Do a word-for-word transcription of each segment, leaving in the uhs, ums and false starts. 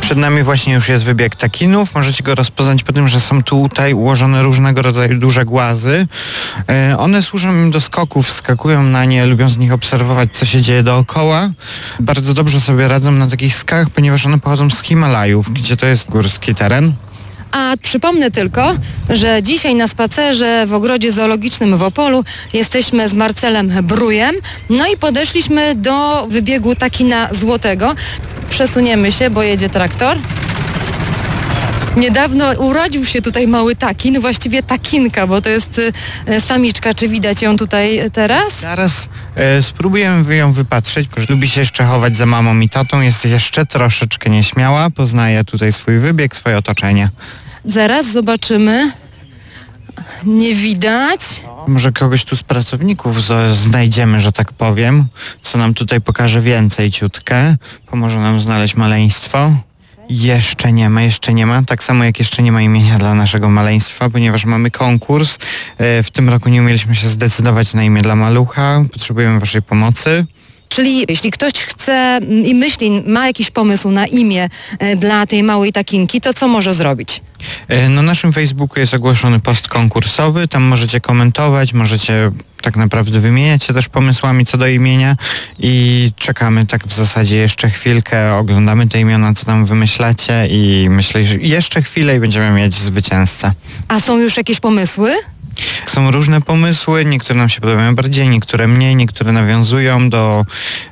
Przed nami właśnie już jest wybieg takinów. Możecie go rozpoznać po tym, że są tutaj ułożone różnego rodzaju duże głazy. E, one służą im do skoków, skakują na nie, lubią z nich obserwować, co się dzieje dookoła. Bardzo dobrze sobie radzą na takich skałach, ponieważ one pochodzą z Himalajów, gdzie to jest górski teren. A przypomnę tylko, że dzisiaj na spacerze w ogrodzie zoologicznym w Opolu jesteśmy z Marcelem Brujem, no i podeszliśmy do wybiegu takina złotego. Przesuniemy się, bo jedzie traktor. Niedawno urodził się tutaj mały takin, właściwie takinka, bo to jest e, samiczka. Czy widać ją tutaj teraz? Zaraz e, spróbujemy ją wypatrzeć, bo lubi się jeszcze chować za mamą i tatą, jest jeszcze troszeczkę nieśmiała, poznaje tutaj swój wybieg, swoje otoczenie. Zaraz zobaczymy. Nie widać. Może kogoś tu z pracowników z- znajdziemy, że tak powiem, co nam tutaj pokaże więcej ciutkę, pomoże nam znaleźć maleństwo. Jeszcze nie ma, jeszcze nie ma, tak samo jak jeszcze nie ma imienia dla naszego maleństwa, ponieważ mamy konkurs. E, W tym roku nie umieliśmy się zdecydować na imię dla malucha, potrzebujemy waszej pomocy. Czyli jeśli ktoś chce mm, i myśli, ma jakiś pomysł na imię e, dla tej małej takinki, to co może zrobić? E, Na naszym Facebooku jest ogłoszony post konkursowy, tam możecie komentować, możecie tak naprawdę wymieniać się też pomysłami co do imienia i czekamy tak w zasadzie jeszcze chwilkę, oglądamy te imiona, co tam wymyślacie i myślę, że jeszcze chwilę i będziemy mieć zwycięzcę. A są już jakieś pomysły? Są różne pomysły, niektóre nam się podobają bardziej, niektóre mniej, niektóre nawiązują do,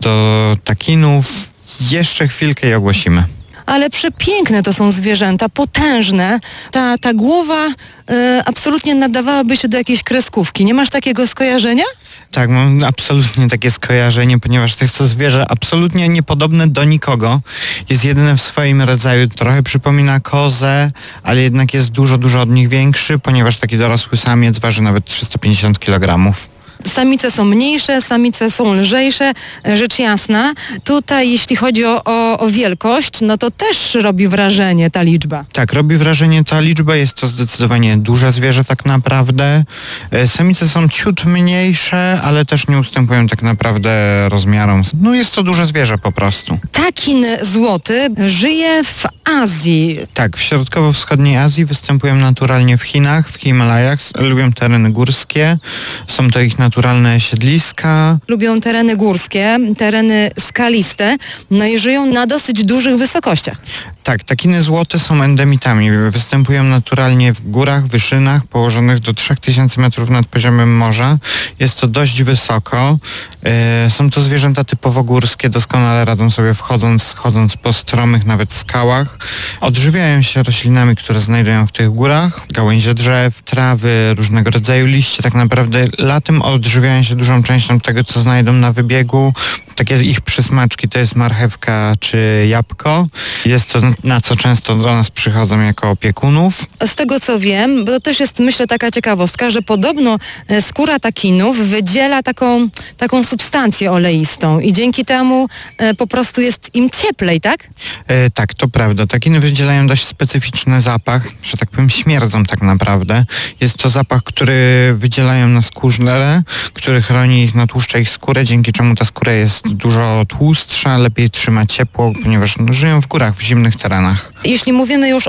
do takinów. Jeszcze chwilkę i ogłosimy. Ale przepiękne to są zwierzęta, potężne. Ta, ta głowa e, absolutnie nadawałaby się do jakiejś kreskówki. Nie masz takiego skojarzenia? Tak, mam absolutnie takie skojarzenie, ponieważ to jest to zwierzę absolutnie niepodobne do nikogo. Jest jedyne w swoim rodzaju, trochę przypomina kozę, ale jednak jest dużo, dużo od nich większy, ponieważ taki dorosły samiec waży nawet trzysta pięćdziesiąt kilogramów. Samice są mniejsze, samice są lżejsze, e, rzecz jasna. Tutaj jeśli chodzi o, o, o wielkość, no to też robi wrażenie ta liczba. Tak, robi wrażenie ta liczba, jest to zdecydowanie duże zwierzę tak naprawdę. E, Samice są ciut mniejsze, ale też nie ustępują tak naprawdę rozmiarom. No jest to duże zwierzę po prostu. Takin złoty żyje w Azji. Tak, w środkowo-wschodniej Azji występują naturalnie w Chinach, w Himalajach, lubią tereny górskie, są to ich naturalne siedliska. Lubią tereny górskie, tereny skaliste, no i żyją na dosyć dużych wysokościach. Tak, takiny złote są endemitami, występują naturalnie w górach, wyżynach położonych do trzech tysięcy metrów nad poziomem morza. Jest to dość wysoko. E, są to zwierzęta typowo górskie, doskonale radzą sobie wchodząc, schodząc po stromych nawet skałach. Odżywiają się roślinami, które znajdują w tych górach, gałęzie drzew, trawy, różnego rodzaju liście. Tak naprawdę latem odżywiają się dużą częścią tego, co znajdą na wybiegu. Takie ich przysmaczki to jest marchewka czy jabłko. Jest to, na co często do nas przychodzą jako opiekunów. Z tego co wiem, bo to też jest myślę taka ciekawostka, że podobno e, skóra takinów wydziela taką, taką substancję oleistą i dzięki temu e, po prostu jest im cieplej, tak? E, tak, to prawda. Takiny wydzielają dość specyficzny zapach, że tak powiem śmierdzą tak naprawdę. Jest to zapach, który wydzielają na skórze, który chroni ich, natłuszcza ich skórę, dzięki czemu ta skóra jest dużo tłustsza, lepiej trzyma ciepło, ponieważ no, żyją w górach, w zimnych terenach. Jeśli mówimy już